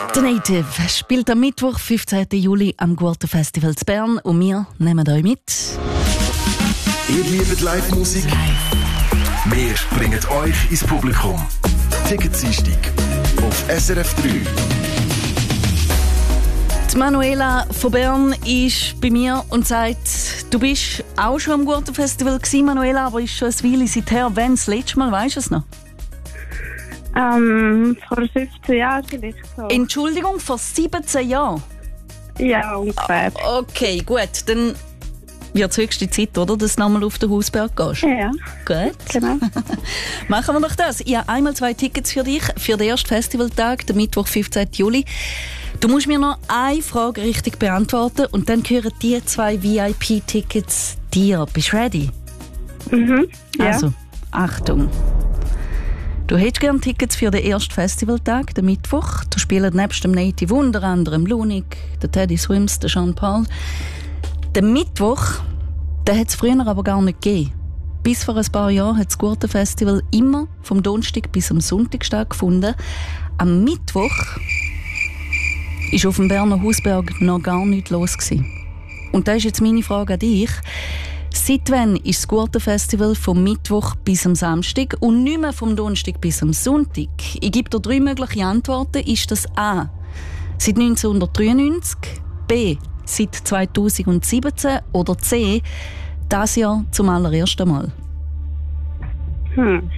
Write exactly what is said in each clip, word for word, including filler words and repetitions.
The Native spielt am Mittwoch, fünfzehnten Juli, am Gurten-Festival in Bern und wir nehmen euch mit. Ihr liebt Live-Musik? Wir bringen euch ins Publikum. Ticketdienstag auf S R F drei. Die Manuela von Bern ist bei mir und sagt, du bist auch schon am Gurten-Festival gewesen, Manuela, aber ist schon ein Weile seither. Wann das letzte Mal, weisst du es noch? Ähm, vor fünfzehn Jahren vielleicht so. Entschuldigung, vor siebzehn Jahren? Ja, ungefähr. Okay, gut, dann wird es höchste Zeit, oder, dass du nochmal auf den Hausberg gehst? Ja. Gut. Genau. Machen wir doch das. Ich habe einmal zwei Tickets für dich, für den ersten Festivaltag, den Mittwoch, fünfzehnten Juli. Du musst mir noch eine Frage richtig beantworten und dann gehören die zwei V I P-Tickets dir. Bist du ready? Mhm, ja. Also, Achtung. Du hättest gerne Tickets für den ersten Festivaltag, den Mittwoch. Da spielen nebst dem Native unter anderem Lunik, der Teddy Swims, der Jean Paul. Den Mittwoch, den hat es früher aber gar nicht gegeben. Bis vor ein paar Jahren hat das Gurten-Festival immer vom Donnerstag bis am Sonntag stattgefunden. Am Mittwoch war auf dem Berner Hausberg noch gar nichts los gewesen. Und da ist jetzt meine Frage an dich. Seit wann ist das Gurten-Festival vom Mittwoch bis am Samstag und nicht mehr vom Donnerstag bis am Sonntag? Ich gebe dir drei mögliche Antworten. Ist das A. seit neunzehnhundertdreiundneunzig, B. seit zweitausendsiebzehn oder C. das Jahr zum allerersten Mal? Hm.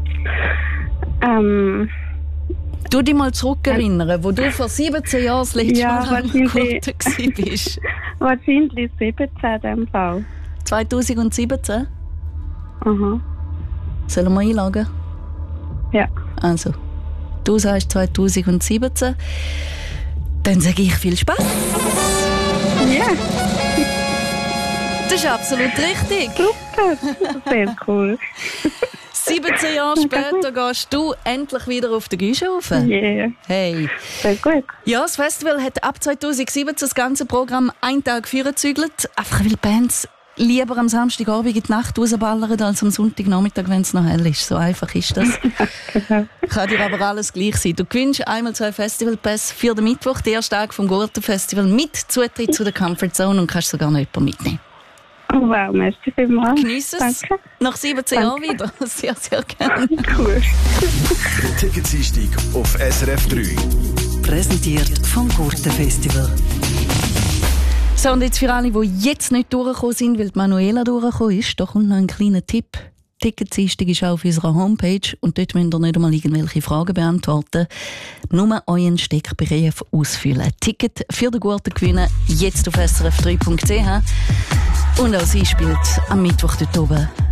Ähm. Du dich mal zurückerinnern, wo du vor siebzehn Jahren das letzte Ja, Mal am Gurten warst. Wahrscheinlich siebzehn in dem Fall. zweitausendsiebzehn? Aha. Sollen wir einloggen? Ja. Also, du sagst zweitausendsiebzehn. Dann sage ich viel Spaß. Ja. Das ist absolut richtig. Super. Sehr cool. siebzehn Jahre später gehst du endlich wieder auf den Guiche rauf. Yeah. Hey. Sehr gut. Ja, das Festival hat ab zweitausendsiebzehn das ganze Programm einen Tag vorgezügelt. Einfach weil die Bands lieber am Samstagabend in die Nacht rausballern als am Sonntagnachmittag, wenn es noch hell ist. So einfach ist das. Kann dir aber alles gleich sein. Du gewinnst einmal zwei Festivalpässe für den Mittwoch, den ersten Tag vom Gurten-Festival, mit Zutritt zu der Comfort Zone und kannst sogar noch jemanden mitnehmen. Oh wow, merci vielmals. Geniess es. Danke. Nach siebzehn Jahren wieder. Sehr, sehr gerne. Cool. Der Ticketdienstag auf S R F drei. Präsentiert vom Gurten-Festival. So, und jetzt für alle, die jetzt nicht durchgekommen sind, weil die Manuela durchgekommen ist, da kommt noch ein kleiner Tipp. Ticketdienstag ist auch auf unserer Homepage und dort müsst ihr nicht einmal irgendwelche Fragen beantworten. Nur euren Steckbrief ausfüllen. Ticket für den Gurten gewinnen, jetzt auf S R F drei Punkt C H. Und auch sie spielt am Mittwoch dort oben